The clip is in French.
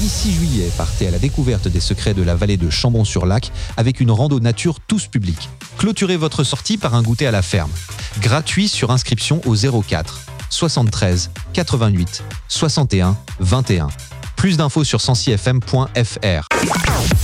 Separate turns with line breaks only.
6 juillet, partez à la découverte des secrets de la vallée de Chambon-sur-Lac avec une rando nature tous publics. Clôturez votre sortie par un goûter à la ferme. Gratuit sur inscription au 04 73 88 61 21. Plus d'infos sur 106fm.fr.